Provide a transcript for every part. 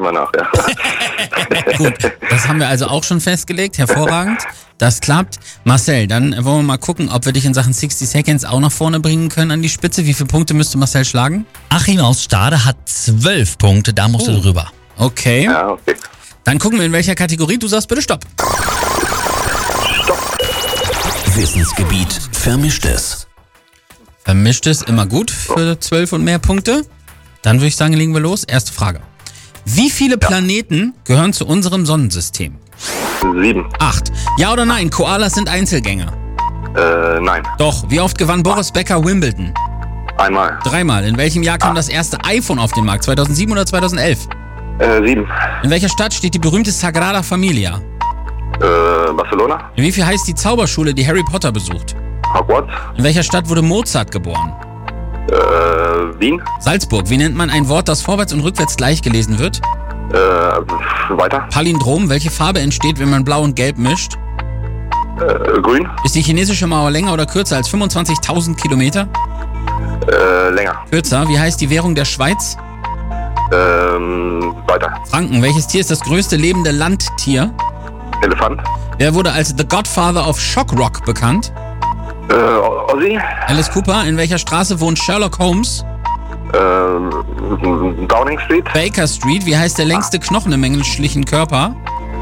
mal nach, ja. Gut, das haben wir also auch schon festgelegt. Hervorragend. Das klappt. Marcel, dann wollen wir mal gucken, ob wir dich in Sachen 60 Seconds auch nach vorne bringen können an die Spitze. Wie viele Punkte müsste Marcel schlagen? Achim aus Stade hat 12 Punkte, da musst du drüber. Okay. Ja, okay. Dann gucken wir, in welcher Kategorie. Du sagst bitte Stopp. Wissensgebiet Vermischtes. Vermischtes immer gut für 12 und mehr Punkte. Dann würde ich sagen, legen wir los. Erste Frage. Wie viele Planeten gehören zu unserem Sonnensystem? 7. 8. Ja oder nein? Koalas sind Einzelgänger. Nein. Doch. Wie oft gewann Boris Becker Wimbledon? Einmal. 3-mal. In welchem Jahr kam das erste iPhone auf den Markt? 2007 oder 2011? 7. In welcher Stadt steht die berühmte Sagrada Familia? Barcelona. Wie viel heißt die Zauberschule, die Harry Potter besucht? Hogwarts. In welcher Stadt wurde Mozart geboren? Wien. Salzburg. Wie nennt man ein Wort, das vorwärts und rückwärts gleich gelesen wird? Weiter. Palindrom. Welche Farbe entsteht, wenn man Blau und Gelb mischt? Grün. Ist die chinesische Mauer länger oder kürzer als 25.000 Kilometer? Länger. Kürzer. Wie heißt die Währung der Schweiz? Weiter. Franken. Welches Tier ist das größte lebende Landtier? Elefant. Wer wurde als The Godfather of Shock Rock bekannt? Ozzy. Alice Cooper. In welcher Straße wohnt Sherlock Holmes? Downing Street. Baker Street. Wie heißt der längste Knochen im menschlichen Körper?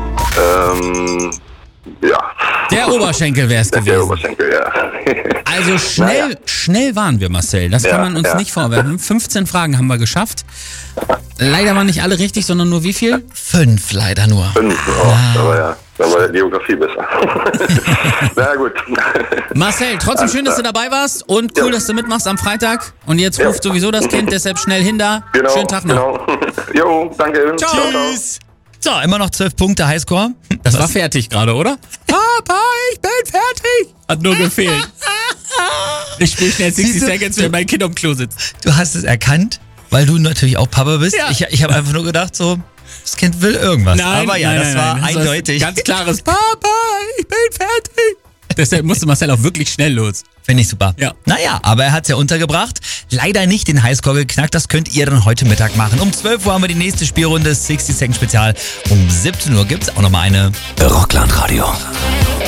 Ja. Der Oberschenkel wäre es Der gewesen. Oberschenkel, ja. Also schnell waren wir, Marcel. Das kann man uns nicht vorwerfen. 15 Fragen haben wir geschafft. Leider waren nicht alle richtig, sondern nur wie viel? 5 leider nur. 5. Oh, da war die Geografie besser. Na gut. Marcel, trotzdem schön, dass du dabei warst und cool, dass du mitmachst am Freitag. Und jetzt ruft sowieso das Kind, deshalb schnell hin da. Genau, Schönen Tag noch. Genau. Jo, danke. Tschüss. So, immer noch 12 Punkte Highscore. Das war fertig gerade, oder? Papa, ich bin fertig. Hat nur gefehlt. Ich spiele schnell 60 Seconds, wenn mein Kind am Klo sitzt. Du hast es erkannt, weil du natürlich auch Papa bist. Ja. Ich habe einfach nur gedacht, so, das Kind will irgendwas. Aber ja, das war eindeutig. Ganz klares Papa, ich bin fertig. Deshalb musste Marcel auch wirklich schnell los. Finde ich super. Ja. Naja, aber er hat es ja untergebracht. Leider nicht den Highscore geknackt. Das könnt ihr dann heute Mittag machen. Um 12 Uhr haben wir die nächste Spielrunde, 60 Second Spezial. Um 17 Uhr gibt es auch nochmal eine Rockland Radio.